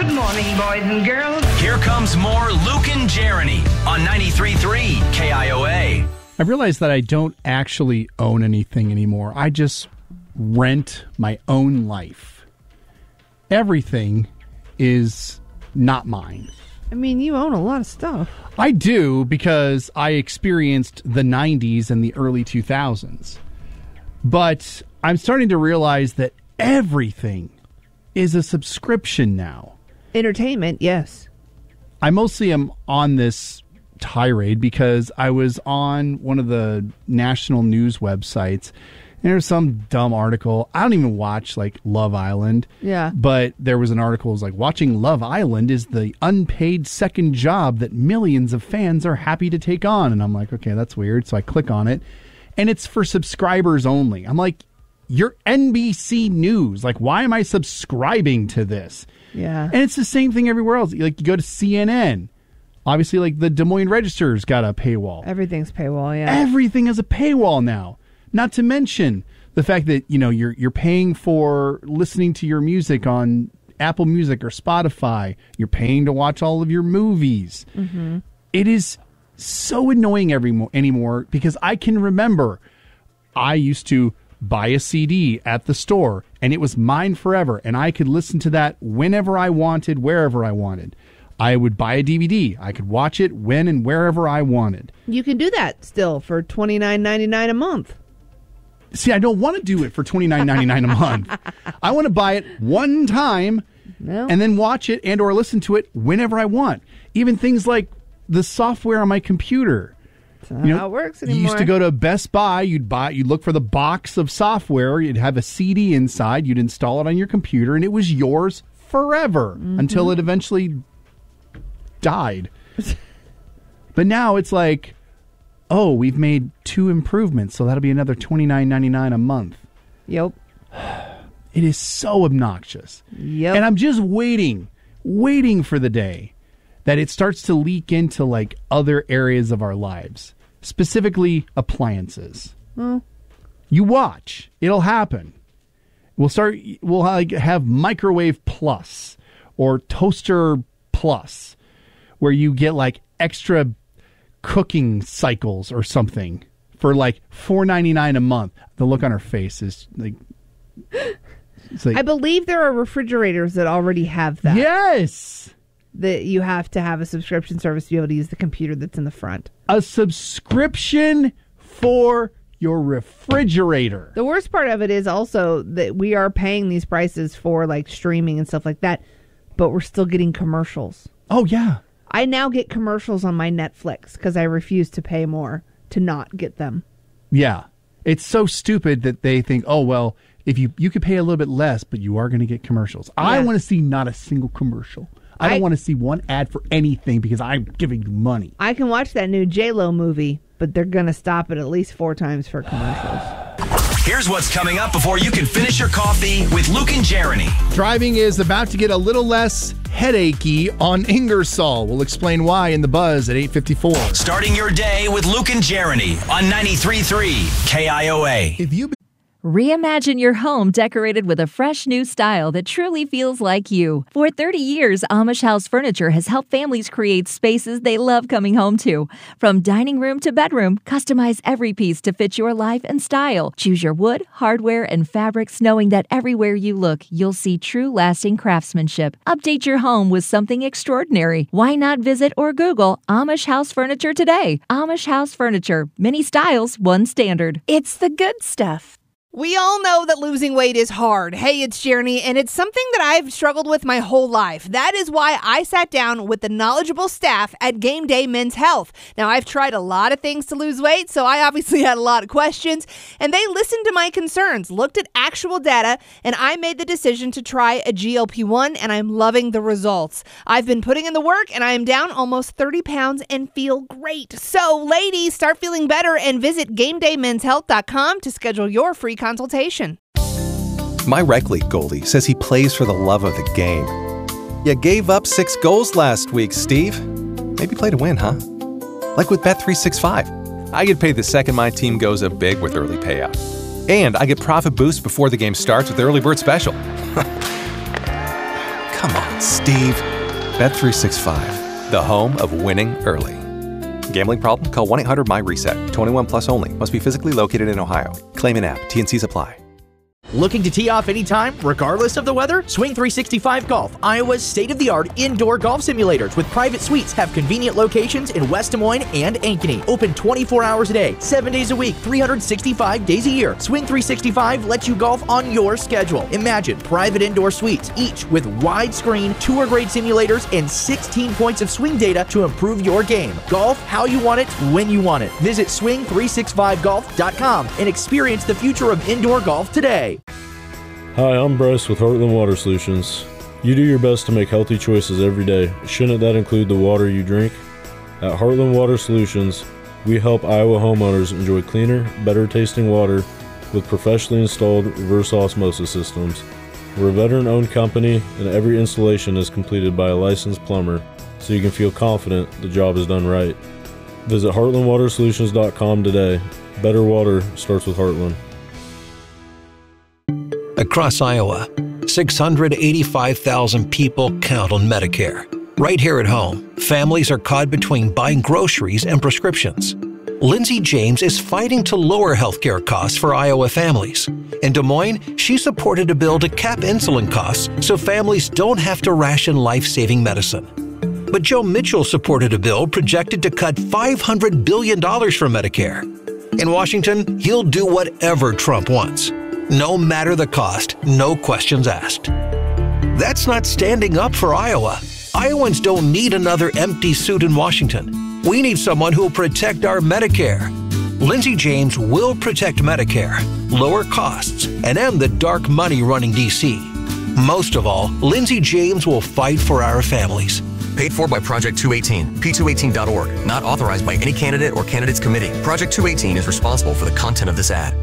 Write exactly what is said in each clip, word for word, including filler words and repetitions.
Good morning, boys and girls. Here comes more Luke and Jeremy on ninety-three point three K I O A. I realized that I don't actually own anything anymore. I just rent my own life. Everything is not mine. I mean, you own a lot of stuff. I do, because I experienced the nineties and the early two thousands. But I'm starting to realize that everything is a subscription now. Entertainment, yes. I mostly am on this tirade because I was on one of the national news websites. And there's some dumb article. I don't even watch, like, Love Island. Yeah. But there was an article that was like, watching Love Island is the unpaid second job that millions of fans are happy to take on. And I'm like, okay, that's weird. So I click on it. And it's for subscribers only. I'm like, you're N B C News. Like, why am I subscribing to this? Yeah. And it's the same thing everywhere else. Like, you go to C N N. Obviously, like, the Des Moines Register's got a paywall. Everything's paywall, yeah. Everything has a paywall now. Not to mention the fact that, you know, you're you're paying for listening to your music on Apple Music or Spotify. You're paying to watch all of your movies. Mm-hmm. It is so annoying every anymore because I can remember I used to buy a C D at the store and it was mine forever and I could listen to that whenever I wanted, wherever I wanted. I would buy a D V D. I could watch it when and wherever I wanted. You can do that still for twenty-nine ninety-nine a month. See, I don't want to do it for twenty-nine ninety-nine a month. I want to buy it one time no. and then watch it and or listen to it whenever I want. Even things like the software on my computer. That's not you know, how it works anymore. You used to go to Best Buy, you'd buy, you'd look for the box of software, you'd have a C D inside, you'd install it on your computer, and it was yours forever mm-hmm. until it eventually died. But now it's like, oh, we've made two improvements, so that'll be another twenty-nine ninety-nine a month. Yep. It is so obnoxious. Yep. And I'm just waiting, waiting for the day that it starts to leak into, like, other areas of our lives, specifically appliances. Hmm. You watch. It'll happen. We'll start, we'll like have Microwave Plus or Toaster Plus, where you get, like, extra cooking cycles or something for like four ninety-nine a month. The look on her face is like, it's like, I believe there are refrigerators that already have that. Yes, that you have to have a subscription service to be able to use the computer that's in the front. A subscription for your refrigerator. The worst part of it is also that we are paying these prices for like streaming and stuff like that, but we're still getting commercials. Oh yeah. I now get commercials on my Netflix because I refuse to pay more to not get them. Yeah. It's so stupid that they think, oh, well, if you you could pay a little bit less, but you are going to get commercials. Yeah. I want to see not a single commercial. I don't I, want to see one ad for anything because I'm giving you money. I can watch that new J-Lo movie, but they're going to stop it at least four times for commercials. Here's what's coming up before you can finish your coffee with Luke and Jeremy. Driving is about to get a little less headachy on Ingersoll. We'll explain why in the Buzz at eight fifty-four. Starting your day with Luke and Jeremy on ninety-three point three K I O A. If you Reimagine your home decorated with a fresh new style that truly feels like you. For thirty years, Amish House Furniture has helped families create spaces they love coming home to. From dining room to bedroom, customize every piece to fit your life and style. Choose your wood, hardware, and fabrics knowing that everywhere you look, you'll see true lasting craftsmanship. Update your home with something extraordinary. Why not visit or Google Amish House Furniture today? Amish House Furniture. Many styles, one standard. It's the good stuff. We all know that losing weight is hard. Hey, it's Jeremy, and it's something that I've struggled with my whole life. That is why I sat down with the knowledgeable staff at Game Day Men's Health. Now, I've tried a lot of things to lose weight, so I obviously had a lot of questions, and they listened to my concerns, looked at actual data, and I made the decision to try a G L P one, and I'm loving the results. I've been putting in the work, and I am down almost thirty pounds and feel great. So, ladies, start feeling better and visit game day men's health dot com to schedule your free consultation. My rec league goalie says he plays for the love of the game. You gave up six goals last week, Steve. Maybe play to win, huh? Like with Bet three sixty-five. I get paid the second my team goes up big with early payout. And I get profit boost before the game starts with Early Bird Special. Come on, Steve. Bet three sixty-five, the home of winning early. Gambling problem? Call one eight hundred my reset. twenty-one plus only. Must be physically located in Ohio. Claim in app. T N Cs apply. Looking to tee off anytime, regardless of the weather? Swing three sixty-five Golf, Iowa's state-of-the-art indoor golf simulators with private suites, have convenient locations in West Des Moines and Ankeny. Open twenty-four hours a day, seven days a week, three hundred sixty-five days a year. Swing three sixty-five lets you golf on your schedule. Imagine private indoor suites, each with widescreen, tour-grade simulators, and sixteen points of swing data to improve your game. Golf how you want it, when you want it. Visit swing three sixty-five golf dot com and experience the future of indoor golf today. Hi, I'm Bryce with Heartland Water Solutions. You do your best to make healthy choices every day. Shouldn't that include the water you drink? At Heartland Water Solutions, we help Iowa homeowners enjoy cleaner, better tasting water with professionally installed reverse osmosis systems. We're a veteran-owned company, and every installation is completed by a licensed plumber, so you can feel confident the job is done right. Visit heartland water solutions dot com today. Better water starts with Heartland. Across Iowa, six hundred eighty-five thousand people count on Medicare. Right here at home, families are caught between buying groceries and prescriptions. Lindsay James is fighting to lower healthcare costs for Iowa families. In Des Moines, she supported a bill to cap insulin costs so families don't have to ration life-saving medicine. But Joe Mitchell supported a bill projected to cut five hundred billion dollars from Medicare. In Washington, he'll do whatever Trump wants. No matter the cost, no questions asked. That's not standing up for Iowa. Iowans don't need another empty suit in Washington. We need someone who will protect our Medicare. Lindsay James will protect Medicare, lower costs, and end the dark money running D C. Most of all, Lindsay James will fight for our families. Paid for by Project two eighteen, P two eighteen dot org. Not authorized by any candidate or candidates committee. Project two eighteen is responsible for the content of this ad.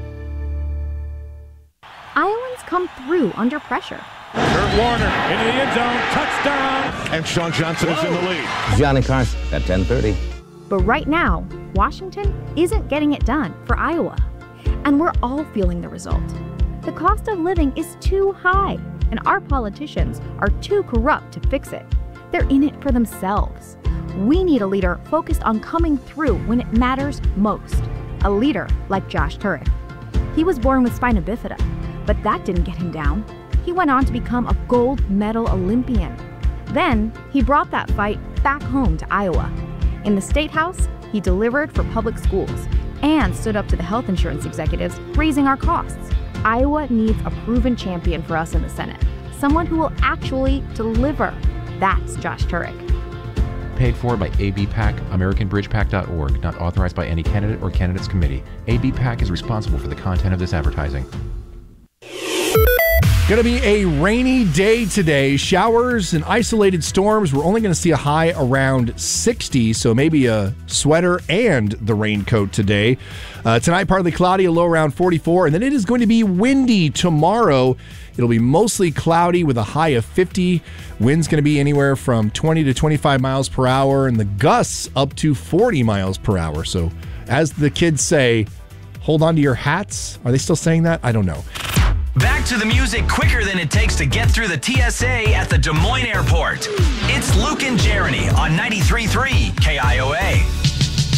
Iowans come through under pressure. Kurt Warner into the end zone, touchdown! And Sean Johnson Whoa. is in the lead. Johnny Carson at ten thirty. But right now, Washington isn't getting it done for Iowa. And we're all feeling the result. The cost of living is too high, and our politicians are too corrupt to fix it. They're in it for themselves. We need a leader focused on coming through when it matters most. A leader like Josh Turek. He was born with spina bifida, but that didn't get him down. He went on to become a gold medal Olympian. Then, he brought that fight back home to Iowa. In the State House, he delivered for public schools and stood up to the health insurance executives, raising our costs. Iowa needs a proven champion for us in the Senate, someone who will actually deliver. That's Josh Turek. Paid for by A B PAC, American Bridge Pac dot org, not authorized by any candidate or candidates committee. A B PAC is responsible for the content of this advertising. Going to be a rainy day today. Showers and isolated storms. We're only going to see a high around sixty, so maybe a sweater and the raincoat today. Uh, tonight, partly cloudy, a low around forty-four, and then it is going to be windy tomorrow. It'll be mostly cloudy with a high of fifty. Wind's going to be anywhere from twenty to twenty-five miles per hour, and the gusts up to forty miles per hour. So, as the kids say, hold on to your hats. Are they still saying that? I don't know. Back to the music quicker than it takes to get through the T S A at the Des Moines Airport. It's Luke and Jeremy on ninety-three point three K I O A.